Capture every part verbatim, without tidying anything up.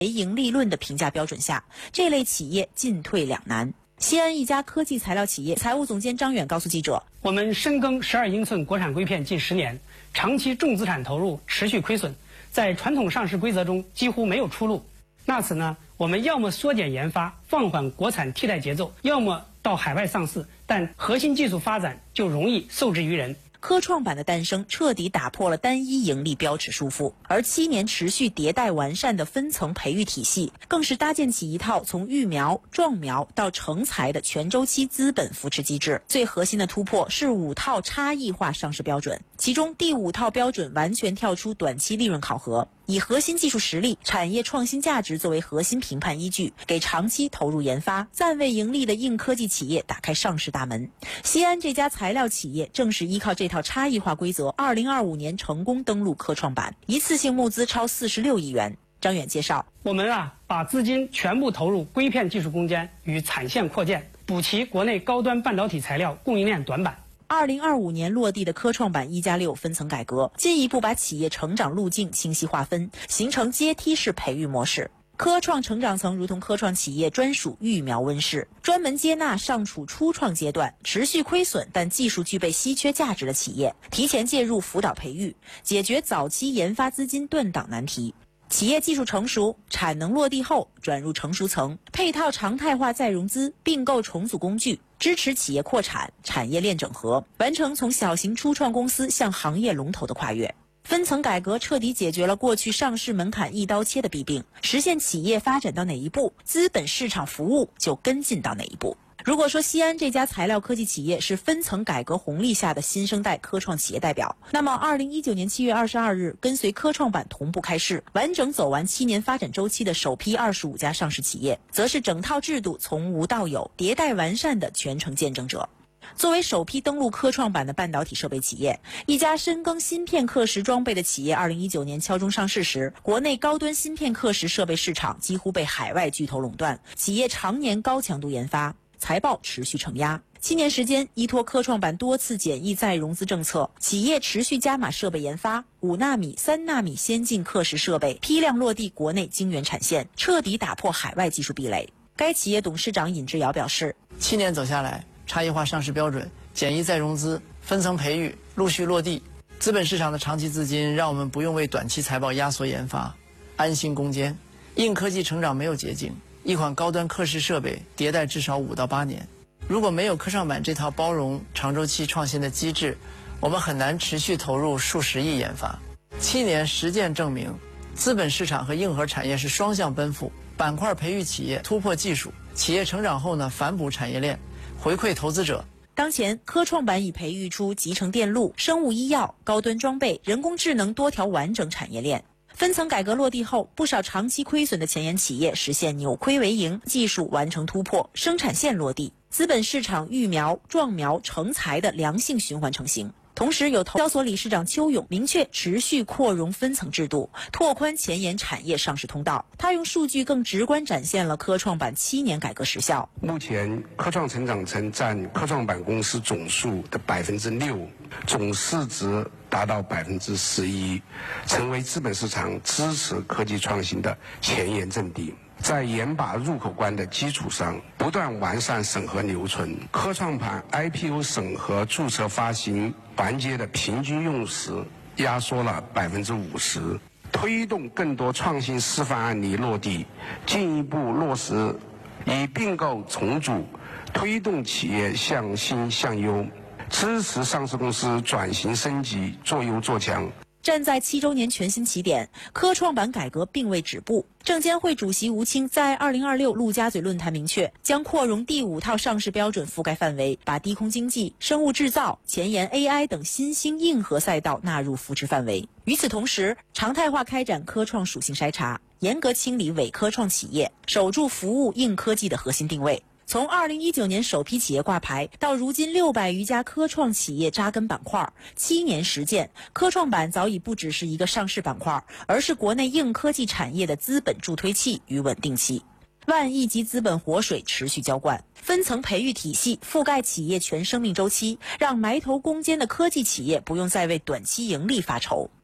为盈利论的评价标准下，这类企业进退两难。西安一家科技材料企业财务总监张远告诉记者：“ 我们深耕十二英寸国产硅片近十年，长期重资产投入，持续亏损，在传统上市规则中几乎没有出路。那此呢，我们要么缩减研发，放缓国产替代节奏，要么到海外上市，但核心技术发展就容易受制于人。” 科创板的诞生彻底打破了单一盈利标尺束缚，而七年持续迭代完善的分层培育体系，更是搭建起一套从育苗、壮苗到成才的全周期资本扶持机制。最核心的突破是五套差异化上市标准，其中第五套标准完全跳出短期利润考核，以核心技术实力、产业创新价值作为核心评判依据，给长期投入研发、暂未盈利的硬科技企业打开上市大门。西安这家材料企业正是依靠这套差异化规则，二零二五年成功登陆科创板，一次性募资超四十六亿元。张远介绍， 我们啊，把资金全部投入硅片技术攻坚与产线扩建，补齐国内高端半导体材料供应链短板。 二零二五年落地的科创板一加六分层改革，进一步把企业成长路径清晰划分，形成阶梯式培育模式。科创成长层如同科创企业专属育苗温室，专门接纳尚处初创阶段、持续亏损但技术具备稀缺价值的企业，提前介入辅导培育，解决早期研发资金断档难题。企业技术成熟、产能落地后，转入成熟层，配套常态化再融资、并购重组工具，支持企业扩产、产业链整合，完成从小型初创公司向行业龙头的跨越。分层改革彻底解决了过去上市门槛一刀切的弊病，实现企业发展到哪一步，资本市场服务就跟进到哪一步。如果说西安这家材料科技企业是分层改革红利下的新生代科创企业代表，那么二零一九年七月二十二日跟随科创板同步开市，完整走完七年发展周期的首批二十五家上市企业，则是整套制度从无到有、迭代完善的全程见证者。作为首批登陆科创板的半导体设备企业，一家深耕芯片刻蚀装备的企业二零一九年敲钟上市时，国内高端芯片刻蚀设备市场几乎被海外巨头垄断，企业常年高强度研发，财报持续承压。七年时间，依托科创板多次简易再融资政策，企业持续加码设备研发，五纳米、三纳米先进刻蚀设备批量落地国内晶圆产线，彻底打破海外技术壁垒。该企业董事长尹志尧表示， 七年走下来，差异化上市标准、简易再融资、分层培育陆续落地，资本市场的长期资金让我们不用为短期财报压缩研发，安心攻坚。硬科技成长没有捷径，一款高端刻蚀设备迭代至少五到八年。如果没有科创板这套包容长周期创新的机制，我们很难持续投入数十亿研发。七年实践证明，资本市场和硬核产业是双向奔赴，板块培育企业，突破技术，企业成长后呢，反哺产业链，回馈投资者。 当前科创板已培育出集成电路、生物医药、高端装备、人工智能多条完整产业链。分层改革落地后，不少长期亏损的前沿企业实现扭亏为盈，技术完成突破，生产线落地，资本市场育苗、壮苗、成才的良性循环成型。同时，有投交所理事长邱勇明确持续扩容分层制度，拓宽前沿产业上市通道。他用数据更直观展现了科创板七年改革实效。 目前，科创成长层占科创板公司总数的百分之六，总市值达到百分之十一，成为资本市场支持科技创新的前沿阵地。在严把入口关的基础上，不断完善审核流程。科创板 I P O 审核注册发行环节的平均用时压缩了百分之五十，推动更多创新示范案例落地，进一步落实以并购重组，推动企业向新向优，支持上市公司转型升级，做优做强。 站在七周年全新起点，科创板改革并未止步。证监会主席吴清在二零二六陆家嘴论坛明确，将扩容第五套上市标准覆盖范围，把低空经济、生物制造、前沿 A I 等新兴硬核赛道纳入扶持范围。与此同时，常态化开展科创属性筛查，严格清理伪科创企业，守住服务硬科技的核心定位。从二零一九年首批企业挂牌到如今六百余家科创企业扎根板块，七年实践，科创板早已不只是一个上市板块，而是国内硬科技产业的资本助推器与稳定器。万亿级资本活水持续浇灌，分层培育体系覆盖企业全生命周期，让埋头攻坚的科技企业不用再为短期盈利发愁。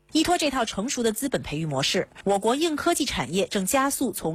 依托这套成熟的资本培育模式，我国硬科技产业正加速从